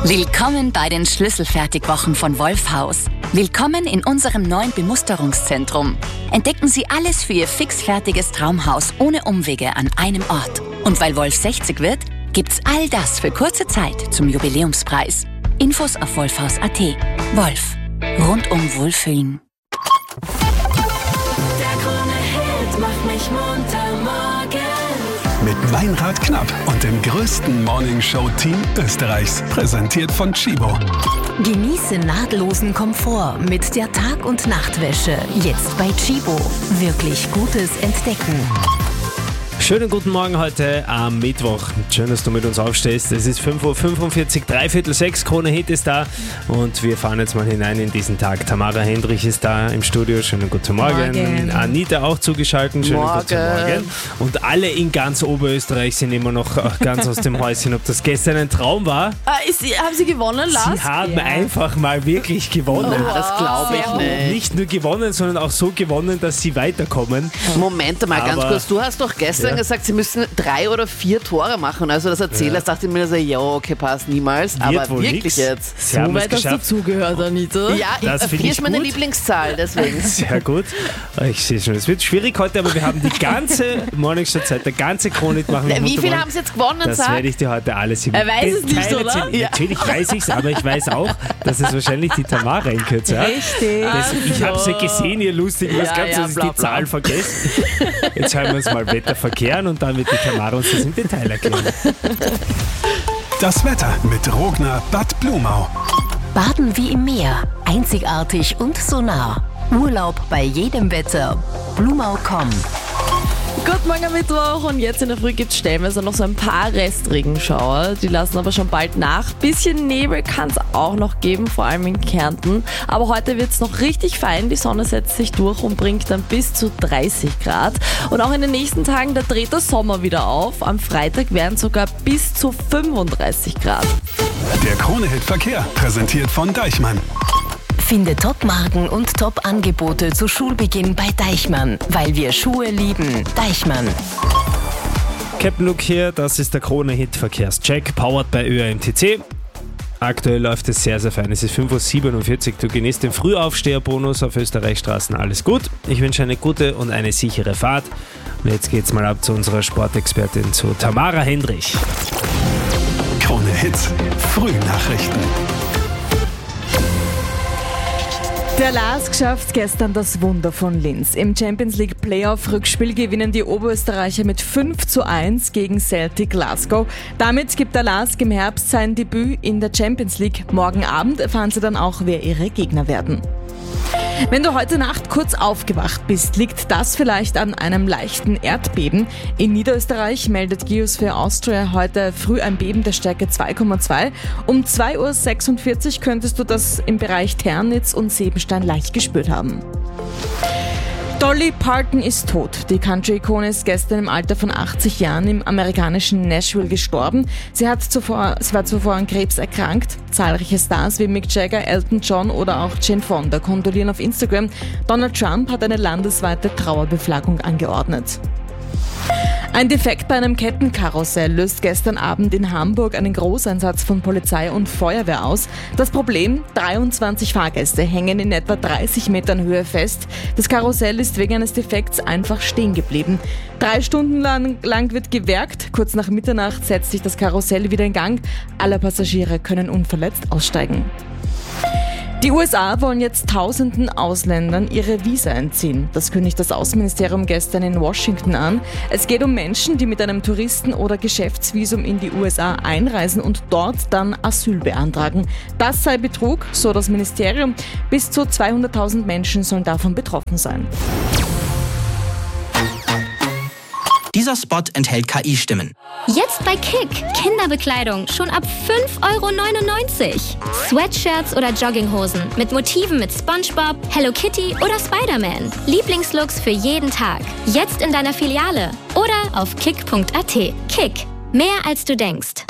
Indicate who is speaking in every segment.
Speaker 1: Willkommen bei den Schlüsselfertigwochen von Wolfhaus. Willkommen in unserem neuen Bemusterungszentrum. Entdecken Sie alles für Ihr fixfertiges Traumhaus ohne Umwege an einem Ort. Und weil Wolf 60 wird, gibt's all das für kurze Zeit zum Jubiläumspreis. Infos auf wolfhaus.at. Wolf. Rundum Wohlfühlen.
Speaker 2: Der Krone-Hit macht mich munter morgen.
Speaker 3: Mit Meinrad Knapp und dem größten Morningshow-Team Österreichs. Präsentiert von Chibo.
Speaker 4: Genieße nahtlosen Komfort mit der Tag- und Nachtwäsche. Jetzt bei Chibo. Wirklich Gutes entdecken.
Speaker 5: Schönen guten Morgen heute am Mittwoch. Schön, dass du mit uns aufstehst. Es ist 5.45 Uhr, 5:45, Krone-Hit ist da und wir fahren jetzt mal hinein in diesen Tag. Tamara Hendrich ist da im Studio. Schönen guten Morgen. Anita auch zugeschaltet. Schönen guten Morgen. Und alle in ganz Oberösterreich sind immer noch ganz aus dem Häuschen, ob das gestern ein Traum war.
Speaker 6: Haben Sie gewonnen, Lars?
Speaker 5: Sie haben einfach mal wirklich gewonnen.
Speaker 6: Das glaube ich nicht.
Speaker 5: Nicht nur gewonnen, sondern auch so gewonnen, dass sie weiterkommen.
Speaker 6: Moment mal, ganz
Speaker 5: Aber-
Speaker 6: kurz. Du hast doch gestern gesagt, Sie müssen 3 oder 4 Tore machen. Also das Erzählers dachte ich mir so, ja, okay, passt niemals. Aber
Speaker 5: wohl
Speaker 6: wirklich
Speaker 5: nix.
Speaker 6: jetzt.
Speaker 5: Sie haben es geschafft.
Speaker 6: zugehört, Anita. Ja,
Speaker 5: Das finde
Speaker 6: 4
Speaker 5: ich
Speaker 6: ist meine
Speaker 5: gut.
Speaker 6: Lieblingszahl, deswegen.
Speaker 5: Sehr gut. Ich sehe schon, es wird schwierig heute, aber wir haben die ganze Morningshow-Zeit, der ganze Chronik machen wir.
Speaker 6: Wie viele haben Sie jetzt gewonnen,
Speaker 5: Das
Speaker 6: sag?
Speaker 5: werde ich dir heute alles im
Speaker 6: Er weiß es nicht,
Speaker 5: Detail
Speaker 6: oder?
Speaker 5: erzählen.
Speaker 6: Ja.
Speaker 5: Natürlich weiß ich es, aber ich weiß auch, dass es wahrscheinlich die Tamara in Kürze hat.
Speaker 6: Richtig.
Speaker 5: Ich habe sie gesehen, ihr Lustigen, was
Speaker 6: Ja,
Speaker 5: glaubt ihr,
Speaker 6: ja,
Speaker 5: dass ich
Speaker 6: bla,
Speaker 5: die
Speaker 6: bla.
Speaker 5: Zahl vergesse? Jetzt hören wir uns mal Wetterverkehren und dann wird die Tamara uns das im Detail erklären.
Speaker 3: Das Wetter mit Rogner Bad Blumau.
Speaker 4: Baden wie im Meer. Einzigartig und so nah. Urlaub bei jedem Wetter. Blumau.com.
Speaker 7: Guten Morgen am Mittwoch und jetzt in der Früh gibt es stellenweise noch so ein paar Restregenschauer. Die lassen aber schon bald nach. Bisschen Nebel kann es auch noch geben, vor allem in Kärnten. Aber heute wird es noch richtig fein. Die Sonne setzt sich durch und bringt dann bis zu 30 Grad. Und auch in den nächsten Tagen, da dreht der Sommer wieder auf. Am Freitag werden sogar bis zu 35 Grad.
Speaker 3: Der Krone-Hit Verkehr. Präsentiert von Deichmann.
Speaker 4: Finde Top-Marken und Top-Angebote zu Schulbeginn bei Deichmann. Weil wir Schuhe lieben. Deichmann.
Speaker 5: Captain Luke hier, das ist der Krone-Hit-Verkehrscheck, powered bei ÖAMTC. Aktuell läuft es sehr, sehr fein. Es ist 5.47 Uhr. Du genießt den Frühaufsteherbonus auf Österreichstraßen. Alles gut. Ich wünsche eine gute und eine sichere Fahrt. Und jetzt geht's mal ab zu unserer Sportexpertin, zu Tamara Hendrich.
Speaker 3: Krone-Hit. Frühnachrichten.
Speaker 7: Der LASK schafft gestern das Wunder von Linz. Im Champions League Playoff-Rückspiel gewinnen die Oberösterreicher mit 5:1 gegen Celtic Glasgow. Damit gibt der LASK im Herbst sein Debüt in der Champions League. Morgen Abend erfahren sie dann auch, wer ihre Gegner werden. Wenn du heute Nacht kurz aufgewacht bist, liegt das vielleicht an einem leichten Erdbeben. In Niederösterreich meldet Geosphere Austria heute früh ein Beben der Stärke 2,2. Um 2.46 Uhr könntest du das im Bereich Ternitz und Sebenstein leicht gespürt haben. Dolly Parton ist tot. Die Country-Ikone ist gestern im Alter von 80 Jahren im amerikanischen Nashville gestorben. Sie war zuvor an Krebs erkrankt. Zahlreiche Stars wie Mick Jagger, Elton John oder auch Jane Fonda kondolieren auf Instagram. Donald Trump hat eine landesweite Trauerbeflaggung angeordnet. Ein Defekt bei einem Kettenkarussell löst gestern Abend in Hamburg einen Großeinsatz von Polizei und Feuerwehr aus. Das Problem: 23 Fahrgäste hängen in etwa 30 Metern Höhe fest. Das Karussell ist wegen eines Defekts einfach stehen geblieben. 3 Stunden lang wird gewerkt. Kurz nach Mitternacht setzt sich das Karussell wieder in Gang. Alle Passagiere können unverletzt aussteigen. Die USA wollen jetzt tausenden Ausländern ihre Visa entziehen. Das kündigt das Außenministerium gestern in Washington an. Es geht um Menschen, die mit einem Touristen- oder Geschäftsvisum in die USA einreisen und dort dann Asyl beantragen. Das sei Betrug, so das Ministerium. Bis zu 200.000 Menschen sollen davon betroffen sein.
Speaker 8: Dieser Spot enthält KI-Stimmen.
Speaker 9: Jetzt bei Kick. Kinderbekleidung schon ab 5,99 €. Sweatshirts oder Jogginghosen mit Motiven mit SpongeBob, Hello Kitty oder Spider-Man. Lieblingslooks für jeden Tag. Jetzt in deiner Filiale oder auf kick.at. Kick. Mehr als du denkst.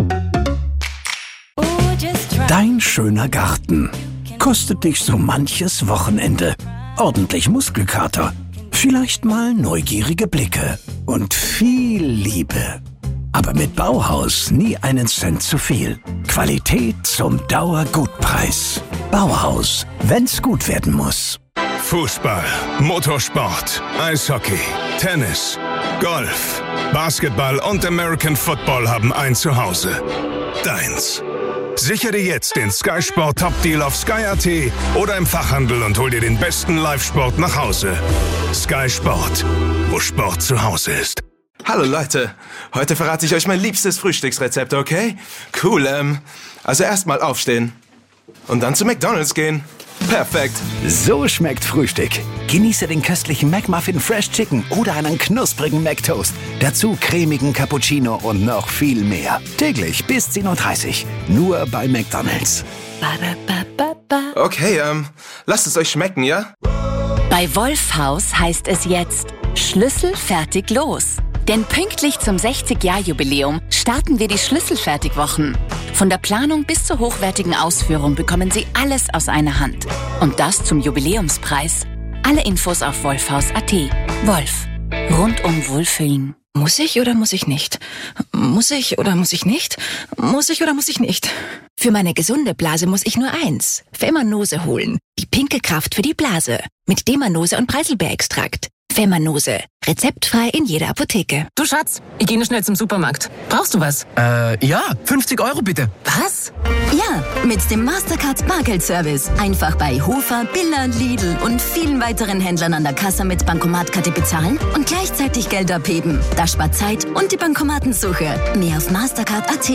Speaker 10: Dein schöner Garten kostet dich so manches Wochenende. Ordentlich Muskelkater, vielleicht mal neugierige Blicke und viel Liebe. Aber mit Bauhaus nie einen Cent zu viel. Qualität zum Dauergutpreis. Bauhaus, wenn's gut werden muss.
Speaker 11: Fußball, Motorsport, Eishockey, Tennis, Golf, Basketball und American Football haben ein Zuhause. Deins. Sichere dir jetzt den Sky Sport Top Deal auf Sky.at oder im Fachhandel und hol dir den besten Live-Sport nach Hause. Sky Sport, wo Sport zu Hause ist.
Speaker 12: Hallo Leute, heute verrate ich euch mein liebstes Frühstücksrezept, okay? Cool, also erstmal aufstehen und dann zu McDonald's gehen. Perfekt.
Speaker 10: So schmeckt Frühstück. Genieße den köstlichen McMuffin Fresh Chicken oder einen knusprigen McToast. Dazu cremigen Cappuccino und noch viel mehr. Täglich bis 10:30 Uhr. Nur bei McDonald's.
Speaker 12: Okay, lasst es euch schmecken, ja?
Speaker 1: Bei Wolfhaus heißt es jetzt Schlüsselfertig los. Denn pünktlich zum 60-Jahr-Jubiläum starten wir die Schlüsselfertigwochen. Von der Planung bis zur hochwertigen Ausführung bekommen Sie alles aus einer Hand. Und das zum Jubiläumspreis. Alle Infos auf wolfhaus.at. Wolf. Rundum Wohlfühlen.
Speaker 13: Muss ich oder muss ich nicht? Muss ich oder muss ich nicht? Muss ich oder muss ich nicht? Für meine gesunde Blase muss ich nur eins. Femanose holen. Die pinke Kraft für die Blase. Mit Demanose und Preiselbeerextrakt. Femanose. Rezeptfrei in jeder Apotheke.
Speaker 14: Du Schatz, ich gehe nur schnell zum Supermarkt. Brauchst du was?
Speaker 15: Ja, 50 € bitte.
Speaker 14: Was?
Speaker 16: Ja, mit dem Mastercard Bargeldservice. Einfach bei Hofer, Billa, Lidl und vielen weiteren Händlern an der Kasse mit Bankomatkarte bezahlen und gleichzeitig Geld abheben. Das spart Zeit und die Bankomatensuche. Mehr auf Mastercard.at.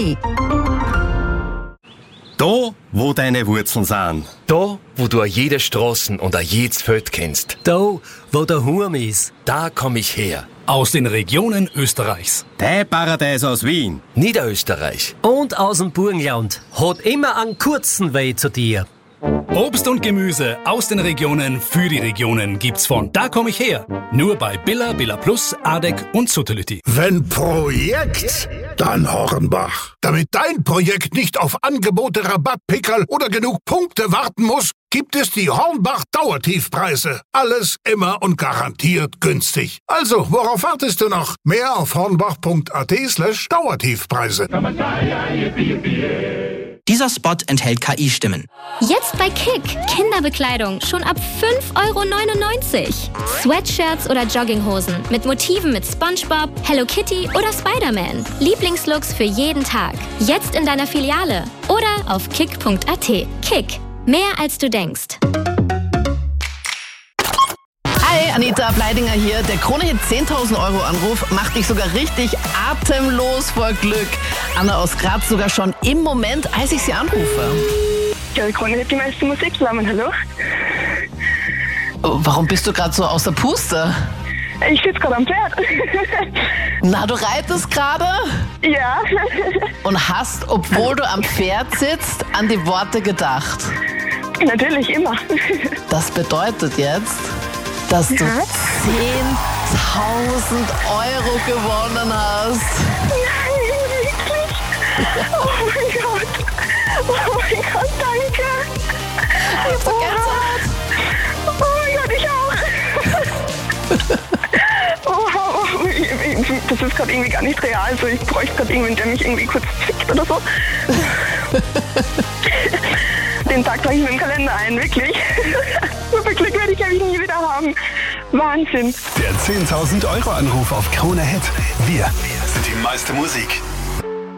Speaker 17: Da, wo deine Wurzeln sind.
Speaker 18: Da, wo du jede Straßen und jedes Feld kennst.
Speaker 19: Da, wo der Hurm ist.
Speaker 18: Da komm ich her.
Speaker 20: Aus den Regionen Österreichs.
Speaker 17: Der Paradies aus Wien.
Speaker 18: Niederösterreich.
Speaker 19: Und aus dem Burgenland. Hat immer einen kurzen Weg zu dir.
Speaker 20: Obst und Gemüse aus den Regionen für die Regionen gibt's von Da komm ich her. Nur bei Billa, Billa Plus, Adek und Suttelütti.
Speaker 21: Wenn Projekt, dann Hornbach. Damit dein Projekt nicht auf Angebote, Rabattpickerl oder genug Punkte warten muss, gibt es die Hornbach Dauertiefpreise. Alles immer und garantiert günstig. Also, worauf wartest du noch? Mehr auf hornbach.at/Dauertiefpreise.
Speaker 8: Dieser Spot enthält KI-Stimmen.
Speaker 9: Jetzt bei Kick. Kinderbekleidung schon ab 5,99 €. Sweatshirts oder Jogginghosen mit Motiven mit SpongeBob, Hello Kitty oder Spider-Man. Lieblingslooks für jeden Tag. Jetzt in deiner Filiale oder auf kick.at. Kick. Mehr als du denkst.
Speaker 6: Hi, Anita Bleidinger hier. Der Krone-Hit 10.000 € Anruf macht dich sogar richtig atemlos vor Glück. Anna aus Graz sogar schon im Moment, als ich sie anrufe.
Speaker 22: Ja, der Krone-Hit die meiste Musik zusammen, hallo?
Speaker 6: Warum bist du gerade so aus der Puste?
Speaker 22: Ich sitze gerade am Pferd.
Speaker 6: Na, du reitest gerade?
Speaker 22: Ja.
Speaker 6: Und hast, obwohl du am Pferd sitzt, an die Worte gedacht?
Speaker 22: Natürlich, immer.
Speaker 6: Das bedeutet jetzt, dass du 10.000 € gewonnen hast.
Speaker 22: Nein, wirklich? Oh mein Gott. Oh mein Gott, danke.
Speaker 6: Ich hab so Gänsehaut.
Speaker 22: Oh mein Gott, ich auch. Oh, das ist gerade irgendwie gar nicht real. Also ich bräuchte gerade irgendwen, der mich irgendwie kurz fickt oder so. Den Tag trage ich mir im Kalender ein, wirklich. So viel Glück werde ich nie wieder haben. Wahnsinn.
Speaker 3: Der 10.000 € Anruf auf Krone Hit. Wir sind die meiste Musik.